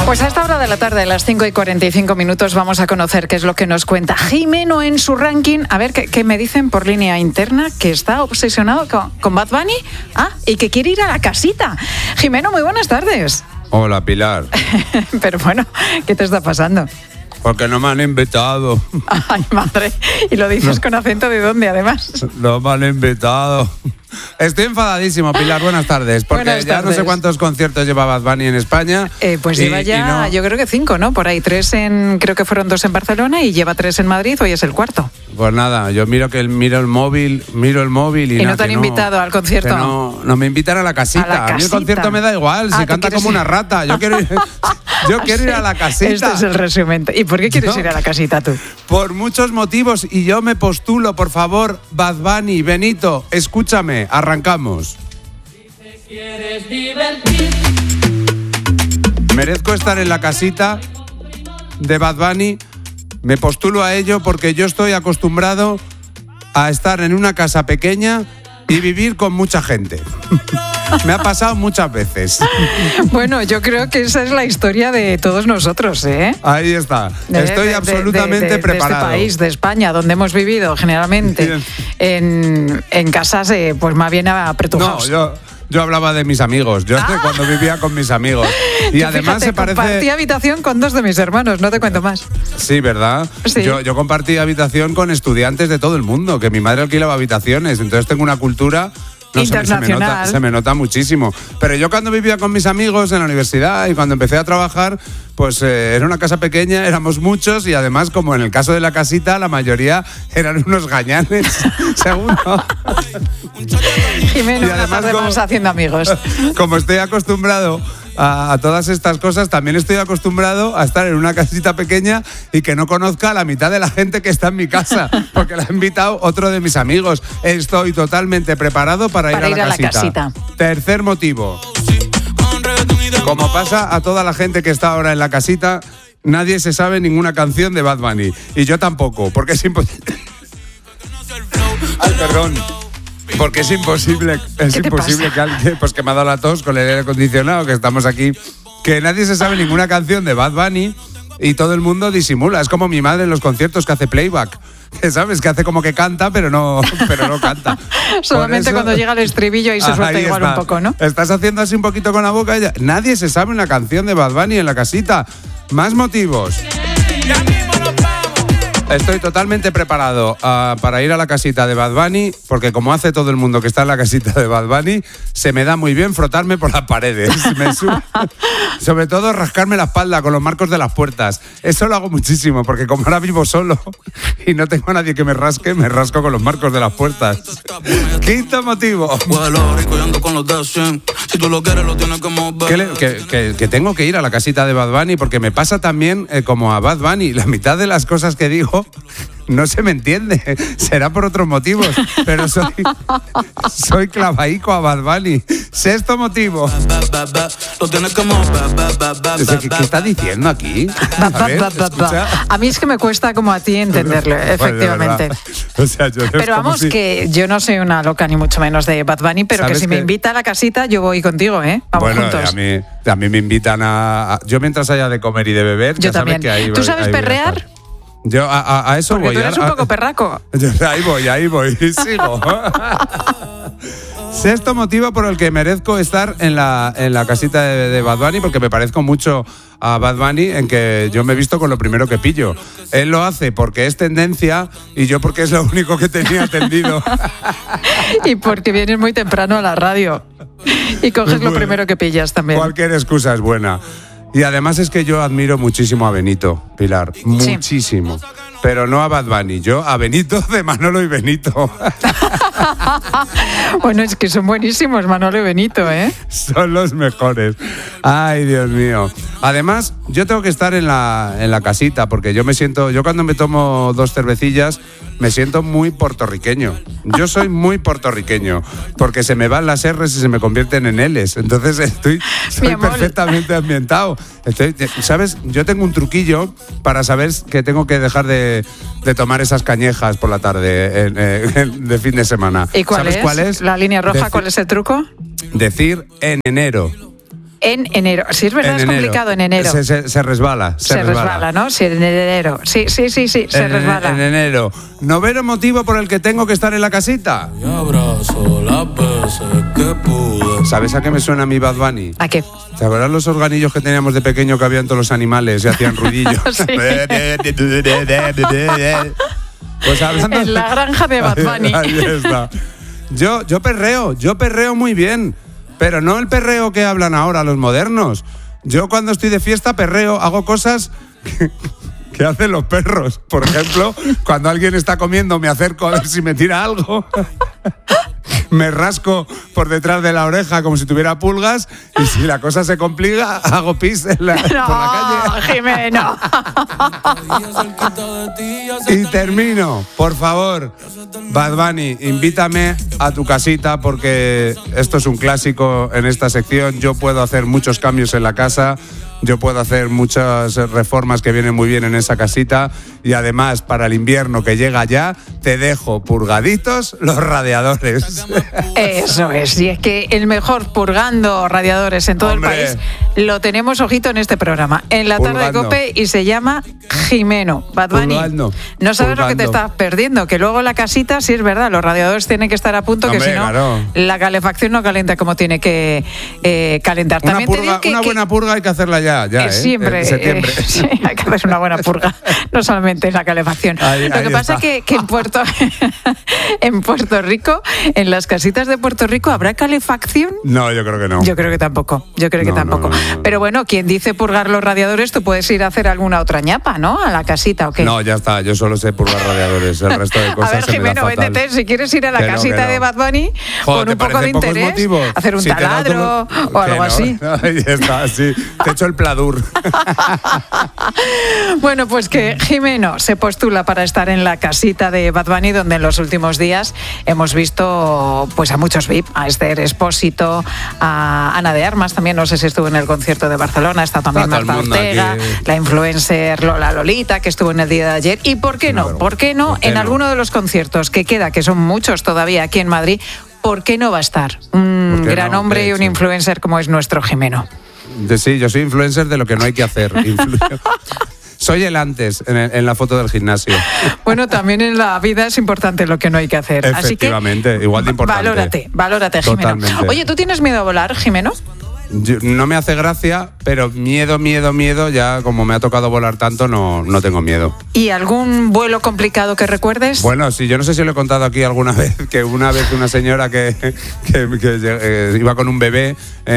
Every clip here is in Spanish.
Pues a esta hora de la tarde, a las 5:45, vamos a conocer qué es lo que nos cuenta Jimeno en su ranking. A ver, ¿qué me dicen por línea interna? Que está obsesionado con Bad Bunny. Y que quiere ir a la casita. Jimeno, muy buenas tardes. Hola, Pilar. Pero bueno, ¿qué te está pasando? Porque no me han invitado. Ay, madre. Y lo dices con acento de dónde, además. No me han invitado. Estoy enfadadísimo, Pilar. Buenas tardes. Porque Buenas tardes. Ya no sé cuántos conciertos lleva Bad Bunny en España. Pues lleva ya, yo creo que 5, ¿no? Por ahí 3 creo que fueron 2 en Barcelona y lleva 3 en Madrid. Hoy es el 4. Pues nada, yo miro el móvil y no te han invitado al concierto. No me invitan a la casita. A mí el concierto me da igual, si canta como una rata. Yo quiero ir a la casita. Este es el resumen. ¿Y por qué quieres ir a la casita tú? Por muchos motivos, y yo me postulo, por favor, Bad Bunny, Benito, escúchame, arrancamos. Si te quieres divertir. Merezco estar en la casita de Bad Bunny. Me postulo a ello porque yo estoy acostumbrado a estar en una casa pequeña y vivir con mucha gente. Me ha pasado muchas veces. Bueno, yo creo que esa es la historia de todos nosotros, ¿eh? Ahí está. Estoy absolutamente preparado. De este país, de España, donde hemos vivido generalmente en casas, pues más bien apretujados. No, yo hablaba de mis amigos. Yo cuando vivía con mis amigos. Y además fíjate, se parece... compartí habitación con 2 de mis hermanos, no te cuento más. Sí, ¿verdad? Sí. Yo compartí habitación con estudiantes de todo el mundo, que mi madre alquilaba habitaciones, entonces tengo una cultura... internacional. Se me nota muchísimo. Pero yo cuando vivía con mis amigos en la universidad y cuando empecé a trabajar, pues era una casa pequeña, éramos muchos y además, como en el caso de la casita, la mayoría eran unos gañanes, seguro. Jimeno, una tarde más haciendo amigos. Como estoy acostumbrado a todas estas cosas, también estoy acostumbrado a estar en una casita pequeña y que no conozca a la mitad de la gente que está en mi casa, porque la ha invitado otro de mis amigos. Estoy totalmente preparado para ir a la casita. Tercer motivo. Como pasa a toda la gente que está ahora en la casita, nadie se sabe ninguna canción de Bad Bunny. Y yo tampoco, porque es imposible. Ay, perdón. Porque es imposible que alguien, pues que me ha dado la tos con el aire acondicionado, que estamos aquí, que nadie se sabe ninguna canción de Bad Bunny y todo el mundo disimula. Es como mi madre en los conciertos, que hace playback, que sabes, que hace como que canta, pero no canta. Solamente cuando llega el estribillo y se suelta igual un poco, ¿no? Estás haciendo así un poquito con la boca y ya. Nadie se sabe una canción de Bad Bunny en la casita. Más motivos. Estoy totalmente preparado para ir a la casita de Bad Bunny, porque como hace todo el mundo que está en la casita de Bad Bunny, se me da muy bien frotarme por las paredes. Sobre todo rascarme la espalda con los marcos de las puertas. Eso lo hago muchísimo, porque como ahora vivo solo y no tengo a nadie que me rasque, me rasco con los marcos de las puertas. Quinto motivo. Que tengo que ir a la casita de Bad Bunny, porque me pasa también como a Bad Bunny. La mitad de las cosas que digo no se me entiende, será por otros motivos, pero soy clavaico a Bad Bunny. Sexto motivo. ¿Qué está diciendo aquí? A mí es que me cuesta como a ti entenderlo, efectivamente. Pero vamos, que yo no soy una loca ni mucho menos de Bad Bunny, pero que si me invita a la casita yo voy contigo, ¿eh? Vamos juntos. A mí me invitan yo mientras haya de comer y de beber, yo ya también. Sabes que ahí ¿Tú sabes perrear? Yo a eso porque voy. Porque tú eres un poco perraco. Ahí voy, sigo. Sexto motivo por el que merezco estar en la casita de Bad Bunny, porque me parezco mucho a Bad Bunny, en que yo me he visto con lo primero que pillo. Él lo hace porque es tendencia y yo porque es lo único que tenía atendido. Y porque vienes muy temprano a la radio y coges lo primero que pillas también. Cualquier excusa es buena. Y además es que yo admiro muchísimo a Benito, Pilar, muchísimo. Pero no a Bad Bunny, yo a Benito de Manolo y Benito. Bueno, es que son buenísimos Manolo y Benito, ¿eh? Son los mejores. Ay, Dios mío. Además, yo tengo que estar en la casita, porque yo cuando me tomo 2 cervecillas, me siento muy puertorriqueño. Yo soy muy puertorriqueño, porque se me van las R's y se me convierten en L's. Entonces soy perfectamente ambientado. ¿Sabes? Yo tengo un truquillo para saber que tengo que dejar de tomar esas cañejas por la tarde de fin de semana. ¿Y cuál es? ¿La línea roja? ¿Cuál es el truco? Decir en enero. En enero. Sí, es verdad, es complicado en enero. Se resbala. Se resbala, ¿no? Sí, en enero. Sí, se resbala. En enero. ¿Noveno motivo por el que tengo que estar en la casita? Y abrazo las veces que pude. ¿Sabes a qué me suena mi Bad Bunny? ¿A qué? ¿Te acuerdas los organillos que teníamos de pequeño que habían todos los animales y hacían ruidillos? Sí. Pues hablando En la granja de Bad Bunny. Ahí está. Yo perreo muy bien, pero no el perreo que hablan ahora los modernos. Yo cuando estoy de fiesta perreo, hago cosas que hacen los perros. Por ejemplo, cuando alguien está comiendo me acerco a ver si me tira algo. Me rasco por detrás de la oreja como si tuviera pulgas y si la cosa se complica, hago pis por la calle. Jimeno. Y termino, por favor, Bad Bunny, invítame a tu casita porque esto es un clásico en esta sección. Yo puedo hacer muchos cambios en la casa, yo puedo hacer muchas reformas que vienen muy bien en esa casita y además para el invierno que llega ya te dejo purgaditos los radiadores. Eso es, y es que el mejor purgando radiadores en todo Hombre. el país lo tenemos, ojito, en este programa, en la tarde de Purgando. COPE, y se llama Jimeno. Bad Bunny. Purgando. No sabes lo que te Purgando. estás perdiendo, que luego la casita, sí es verdad, los radiadores tienen que estar a punto, Hombre, que si no, claro. la calefacción no calienta como tiene que calentar. Una, También te digo que, buena purga hay que hacerla ya, siempre, en septiembre. sí, hay que hacer una buena purga, no solamente la calefacción. Lo que pasa es que en Puerto Rico, en las casitas de Puerto Rico, ¿habrá calefacción? No, yo creo que no. Yo creo que tampoco. No. Pero bueno, quien dice purgar los radiadores, tú puedes ir a hacer alguna otra ñapa, ¿no? A la casita, ¿o qué? No, ya está, yo solo sé purgar radiadores, el resto de cosas A ver, se me da Jimeno, fatal. véndete, si quieres ir a la Que no, casita que no. de Bad Bunny, Joder, con ¿te un poco de parecen pocos interés, motivos? hacer un Si te da taladro todo- o algo que no. así. Ahí está, sí. Te echo el pladur. Bueno, pues que Jimeno se postula para estar en la casita de Bad Bunny, donde en los últimos días hemos visto pues a muchos VIP, a Esther Expósito, a Ana de Armas también, no sé si estuvo en el concierto de Barcelona, está también Está todo el Marta mundo Ortega, aquí. la influencer Lola Lolita, que estuvo en el día de ayer, y ¿por qué no? Claro. ¿Por qué no? ¿Por qué En no? alguno de los conciertos que queda, que son muchos todavía aquí en Madrid, ¿por qué no va a estar un ¿Por qué gran no? hombre De y un hecho. influencer como es nuestro Jimeno? Sí, yo soy influencer de lo que no hay que hacer. Soy el antes en la foto del gimnasio. Bueno, también en la vida es importante lo que no hay que hacer. Efectivamente, Así que, igual de importante. Valórate, Jimeno. Totalmente. Oye, ¿tú tienes miedo a volar, Jimeno? No me hace gracia, pero miedo, ya como me ha tocado volar tanto, no tengo miedo. ¿Y algún vuelo complicado que recuerdes? Bueno, sí, yo no sé si lo he contado aquí alguna vez, que una vez una señora que iba con un bebé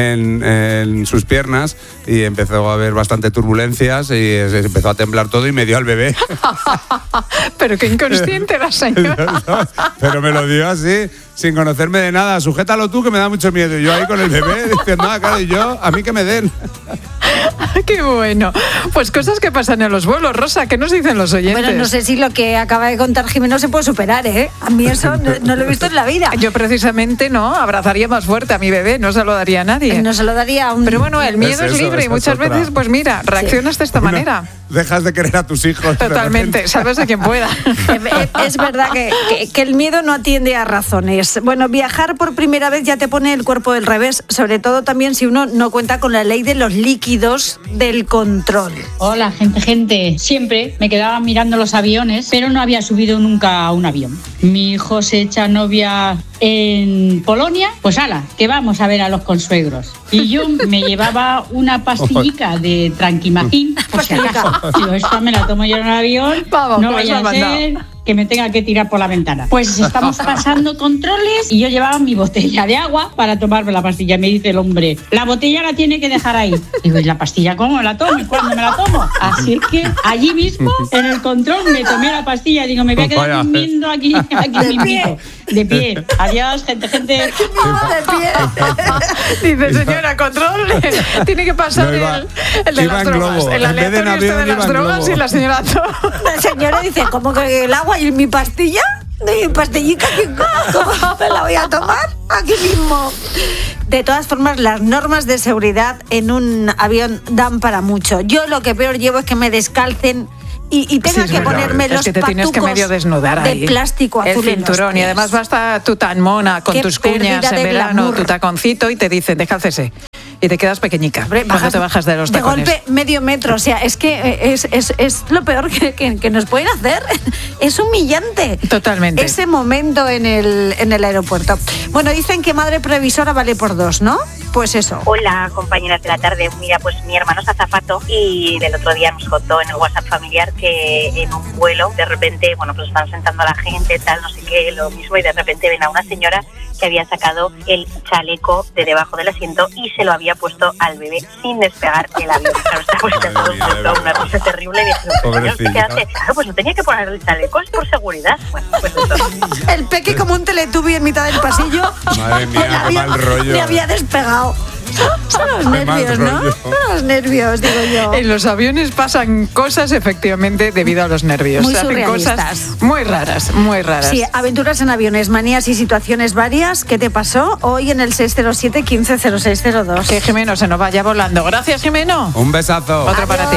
en sus piernas y empezó a haber bastante turbulencias y se empezó a temblar todo y me dio al bebé. Pero qué inconsciente la señora. Pero me lo dio así, sin conocerme de nada. Sujétalo tú, que me da mucho miedo. Y yo ahí con el bebé diciendo, claro, y yo, a mí que me den. Qué bueno. Pues cosas que pasan en los vuelos, Rosa, ¿qué nos dicen los oyentes? Bueno, no sé si lo que acaba de contar Jimeno se puede superar, ¿eh? A mí eso no lo he visto en la vida. Yo precisamente no, abrazaría más fuerte a mi bebé, no se lo daría a nadie. No se lo daría a un... Pero bueno, el miedo es eso, libre y esa es muchas otra. veces, pues mira, reaccionas de esta manera. Dejas de querer a tus hijos. de Totalmente, repente. salves a quien pueda. Es verdad que el miedo no atiende a razones. Bueno, viajar por primera vez ya te pone el cuerpo del revés, sobre todo también si uno no cuenta con la ley de los líquidos del control. Hola, gente. Siempre me quedaba mirando los aviones, pero no había subido nunca a un avión. Mi hijo se echa novia en Polonia, pues ala, que vamos a ver a los consuegros. Y yo me llevaba una pastillica de Tranquimacin, por si acaso. Digo, esta me la tomo yo en el avión, Vamos, no que vaya me a has mandado. ser que me tenga que tirar por la ventana. Pues estamos pasando controles y yo llevaba mi botella de agua para tomarme la pastilla. Me dice el hombre, la botella la tiene que dejar ahí. Digo, ¿y la pastilla cómo me la tomo? ¿Y cuándo me la tomo? Así que allí mismo, en el control, me tomé la pastilla. Digo, me voy a quedar Vaya. durmiendo aquí mismito. De pie. Adiós, gente. Dice, señora, control. Tiene que pasar No, iba- el de iba las en drogas. globo. El En vez de en aleatorio este avión, de iba las en drogas globo. y la señora... La señora dice, ¿cómo que el agua y mi pastilla? ¿Mi pastillica? ¿Cómo me la voy a tomar? Aquí mismo. De todas formas, las normas de seguridad en un avión dan para mucho. Yo lo que peor llevo es que me descalcen y tenga Sí, es que verdad. ponerme Es los que te tienes que patucos medio desnudar ahí. de plástico azul el en los cinturón. Y pies. además va a estar tú tan mona con Qué tus cuñas pérdida en de verano, glamour. tu taconcito, y te dicen, descálcese. y te quedas pequeñica Hombre, cuando te bajas de los de tacones. golpe medio metro, o sea, es que es lo peor que nos pueden hacer. Es humillante. Totalmente. Ese momento en el aeropuerto. Bueno, dicen que madre previsora vale por 2, ¿no? Pues eso. Hola, compañeras de la tarde. Mira, pues mi hermano es azafato y del otro día nos contó en el WhatsApp familiar que en un vuelo, de repente, bueno, pues están sentando a la gente, tal, no sé qué, lo mismo, y de repente ven a una señora que había sacado el chaleco de debajo del asiento y se lo había puesto al bebé sin despegar el avión. Claro, estábamos todos una cosa terrible y dijeron, ¿qué hace? Claro, pues no tenía que poner el chaleco, es por seguridad. Bueno, pues eso. El peque como un teletubby en mitad del pasillo. Madre mía, qué mal rollo. Le había despegado. Son los Qué mal nervios, ¿no? rollo. Son los nervios, digo yo. En los aviones pasan cosas efectivamente debido a los nervios. Muy Se hacen surrealistas. cosas muy raras, muy raras. Sí, aventuras en aviones, manías y situaciones varias. ¿Qué te pasó hoy en el 607 15 0602? Que Jimeno se nos vaya volando. Gracias, Jimeno. Un besazo. Otro para ti.